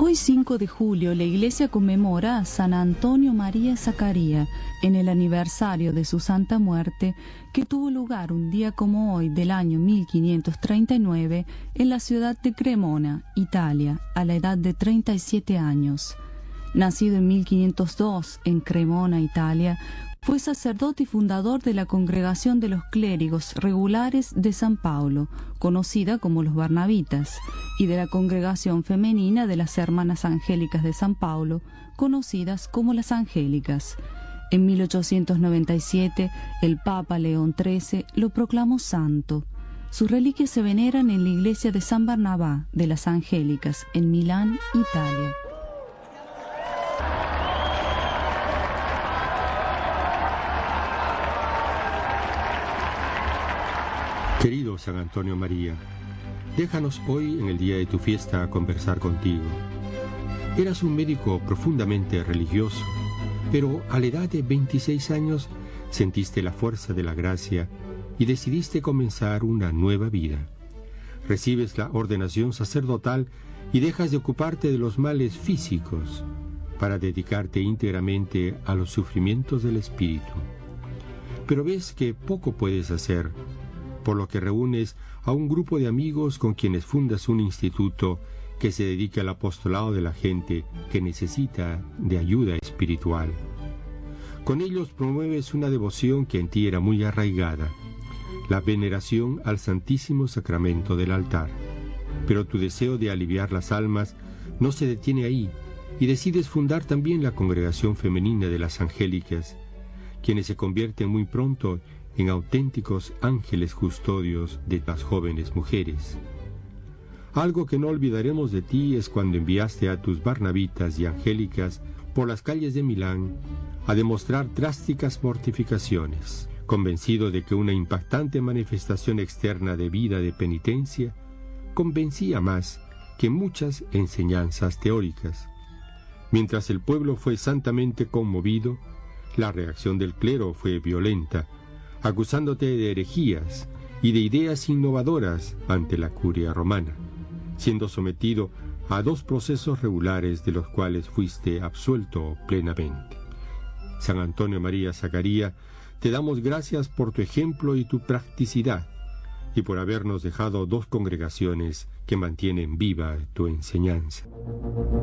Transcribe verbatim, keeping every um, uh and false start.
Hoy cinco de julio la iglesia conmemora a San Antonio María Zaccaria en el aniversario de su santa muerte, que tuvo lugar un día como hoy del año mil quinientos treinta y nueve en la ciudad de Cremona, Italia, a la edad de treinta y siete años. Nacido en mil quinientos dos en Cremona, Italia, fue sacerdote y fundador de la Congregación de los Clérigos Regulares de San Pablo, conocida como los Barnabitas, y de la Congregación Femenina de las Hermanas Angélicas de San Pablo, conocidas como las Angélicas. En mil ochocientos noventa y siete, el Papa León trece lo proclamó santo. Sus reliquias se veneran en la iglesia de San Barnabá de las Angélicas, en Milán, Italia. Querido San Antonio María, déjanos hoy, en el día de tu fiesta, conversar contigo. Eras un médico profundamente religioso, pero a la edad de veintiséis años sentiste la fuerza de la gracia y decidiste comenzar una nueva vida. Recibes la ordenación sacerdotal y dejas de ocuparte de los males físicos para dedicarte íntegramente a los sufrimientos del espíritu. Pero ves que poco puedes hacer, por lo que reúnes a un grupo de amigos con quienes fundas un instituto que se dedica al apostolado de la gente que necesita de ayuda espiritual. Con ellos promueves una devoción que en ti era muy arraigada, la veneración al Santísimo Sacramento del altar. Pero tu deseo de aliviar las almas no se detiene ahí, y decides fundar también la Congregación Femenina de las Angélicas, quienes se convierten muy pronto en auténticos ángeles custodios de las jóvenes mujeres. Algo que no olvidaremos de ti es cuando enviaste a tus barnabitas y angélicas por las calles de Milán a demostrar drásticas mortificaciones, convencido de que una impactante manifestación externa de vida de penitencia convencía más que muchas enseñanzas teóricas. Mientras el pueblo fue santamente conmovido, la reacción del clero fue violenta, acusándote de herejías y de ideas innovadoras ante la curia romana, siendo sometido a dos procesos regulares de los cuales fuiste absuelto plenamente. San Antonio María Zaccaria, te damos gracias por tu ejemplo y tu practicidad, y por habernos dejado dos congregaciones que mantienen viva tu enseñanza.